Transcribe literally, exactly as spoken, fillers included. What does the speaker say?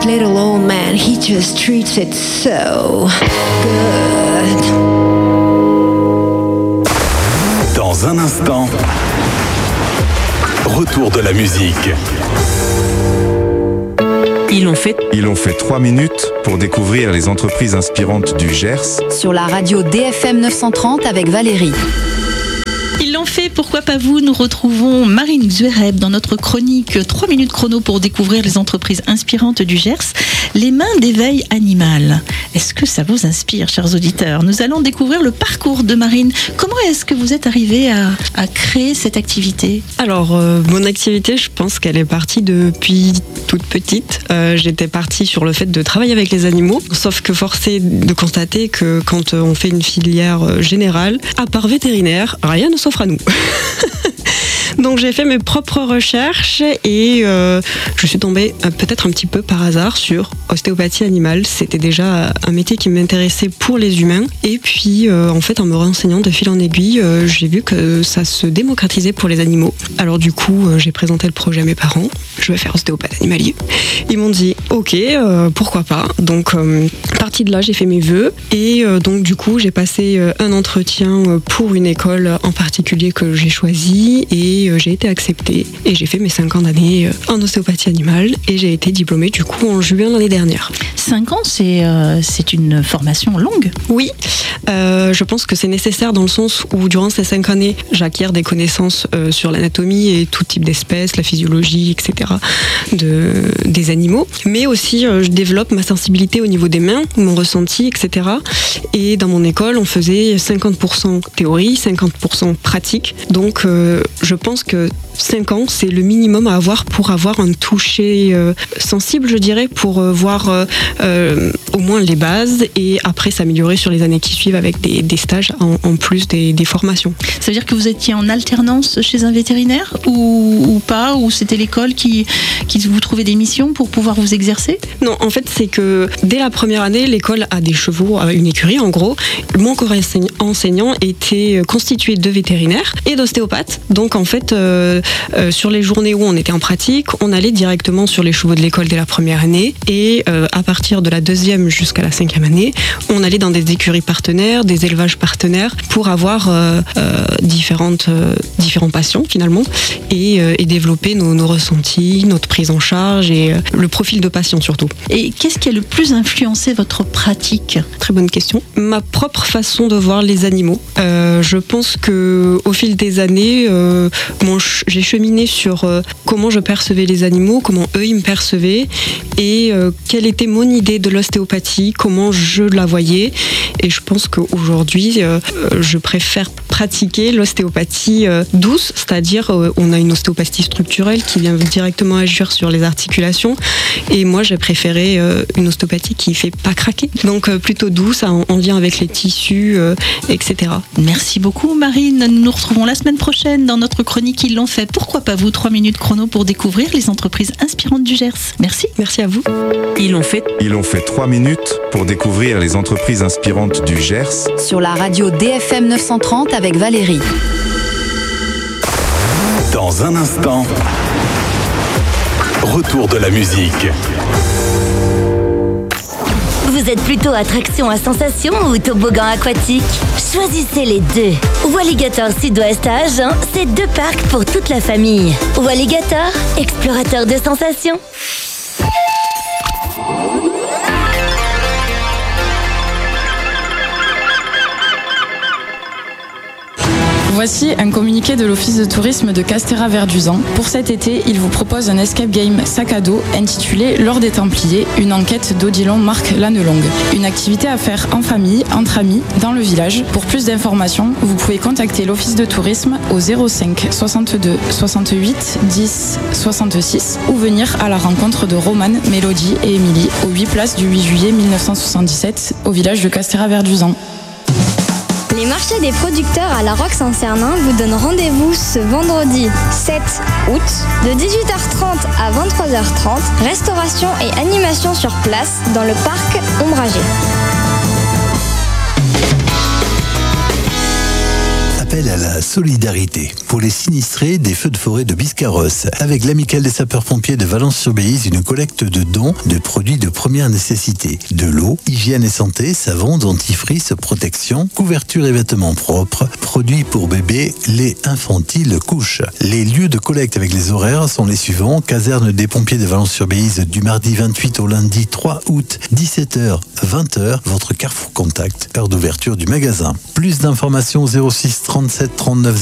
Little old man, he just treats it so good. Dans un instant, retour de la musique. Ils l'ont fait. Ils ont fait trois minutes pour découvrir les entreprises inspirantes du Gers. Sur la radio D F M neuf cent trente avec Valérie. Ils l'ont fait, pourquoi pas vous? Nous retrouvons Marine Zuereb dans notre chronique trois minutes chrono pour découvrir les entreprises inspirantes du Gers. Les mains d'éveil animal. Est-ce que ça vous inspire, chers auditeurs? Nous allons découvrir le parcours de Marine. Comment est-ce que vous êtes arrivée à, à créer cette activité? Alors, euh, mon activité, je pense qu'elle est partie depuis toute petite. Euh, j'étais partie sur le fait de travailler avec les animaux, sauf que forcé de constater que quand on fait une filière générale, à part vétérinaire, rien ne s'offre à nous. Donc j'ai fait mes propres recherches et euh, je suis tombée euh, peut-être un petit peu par hasard sur ostéopathie animale. C'était déjà un métier qui m'intéressait pour les humains. Et puis euh, en fait en me renseignant de fil en aiguille, euh, j'ai vu que ça se démocratisait pour les animaux. Alors du coup euh, j'ai présenté le projet à mes parents. Je vais faire ostéopathe animalier. Ils m'ont dit ok, euh, pourquoi pas. Donc euh, partie de là j'ai fait mes vœux et euh, donc du coup j'ai passé euh, un entretien pour une école en particulier que j'ai choisi et j'ai été acceptée et j'ai fait mes cinq ans d'année en ostéopathie animale et j'ai été diplômée du coup en juin l'année dernière. cinq ans, c'est, euh, c'est une formation longue? Oui, euh, je pense que c'est nécessaire dans le sens où durant ces cinq années, j'acquiers des connaissances euh, sur l'anatomie et tout type d'espèces, la physiologie, et cetera de, des animaux. Mais aussi, euh, je développe ma sensibilité au niveau des mains, mon ressenti, et cetera. Et dans mon école, on faisait cinquante pour cent théorie, cinquante pour cent pratique. Donc, euh, je pense que cinq ans, c'est le minimum à avoir pour avoir un toucher euh, sensible, je dirais, pour euh, voir euh, euh, au moins les bases et après s'améliorer sur les années qui suivent avec des, des stages en, en plus des, des formations. Ça veut dire que vous étiez en alternance chez un vétérinaire ou, ou pas? Ou c'était l'école qui, qui vous trouvait des missions pour pouvoir vous exercer? Non, en fait, c'est que dès la première année, l'école a des chevaux, une écurie en gros. Mon corps enseignant était constitué de vétérinaires et d'ostéopathes. Donc en fait, euh, euh, sur les journées où on était en pratique, on allait directement sur les chevaux de l'école dès la première année et euh, à partir de la deuxième jusqu'à la cinquième année, on allait dans des écuries partenaires, des élevages partenaires pour avoir euh, euh, différentes, euh, différents patients finalement et, euh, et développer nos, nos ressentis, notre prise en charge et euh, le profil de patient surtout. Et qu'est-ce qui a le plus influencé votre pratique? Très bonne question. Ma propre façon de voir les animaux. Euh, je pense que au fil des années, euh, bon, j'ai cheminé sur euh, comment je percevais les animaux, comment eux ils me percevaient et euh, quelle était mon idée de l'ostéopathie, comment je la voyais. Et je pense qu'aujourd'hui, euh, je préfère pratiquer l'ostéopathie euh, douce, c'est-à-dire euh, on a une ostéopathie structurelle qui vient directement agir sur les articulations et moi j'ai préféré euh, une ostéopathie qui fait pas craquer, donc euh, plutôt douce en, en lien avec les tissus, euh, et cetera. Merci beaucoup Marine, nous nous retrouvons la semaine prochaine dans notre chronique Ils l'ont fait, pourquoi pas vous, trois minutes chrono pour découvrir les entreprises inspirantes du Gers. Merci. Merci à vous. Ils l'ont fait. Ils ont fait trois minutes pour découvrir les entreprises inspirantes du Gers. Sur la radio D F M neuf cent trente avec Valérie. Dans un instant, retour de la musique. Vous êtes plutôt attraction à sensation ou toboggan aquatique? Choisissez les deux. Walligator Sud-Ouest à Agen, c'est deux parcs pour toute la famille. Walligator, explorateur de sensations. Voici un communiqué de l'Office de tourisme de Castéra-Verduzan. Pour cet été, il vous propose un escape game sac à dos intitulé L'Or des Templiers, une enquête d'Odilon Marc Lannelongue. Une activité à faire en famille, entre amis, dans le village. Pour plus d'informations, vous pouvez contacter l'Office de tourisme au zéro cinq soixante-deux soixante-huit dix soixante-six ou venir à la rencontre de Romane, Mélodie et Émilie aux huit places du huit juillet mille neuf cent soixante-dix-sept au village de Castéra-Verduzan. Les marchés des producteurs à La Roque-Saint-Cernin vous donnent rendez-vous ce vendredi sept août de dix-huit heures trente à vingt-trois heures trente. Restauration et animation sur place dans le parc ombragé. appel à la solidarité pour les sinistrés des feux de forêt de Biscarrosse. Avec l'Amicale des sapeurs-pompiers de Valence-sur-Béise, une collecte de dons de produits de première nécessité. De l'eau, hygiène et santé, savon, dentifrice, protection, couverture et vêtements propres, produits pour bébés, lait infantile, couches. Les lieux de collecte avec les horaires sont les suivants. Caserne des pompiers de Valence-sur-Béise du mardi vingt-huit au lundi trois août, dix-sept heures, vingt heures, votre Carrefour Contact, heure d'ouverture du magasin. Plus d'informations au zéro six trente-sept trente-neuf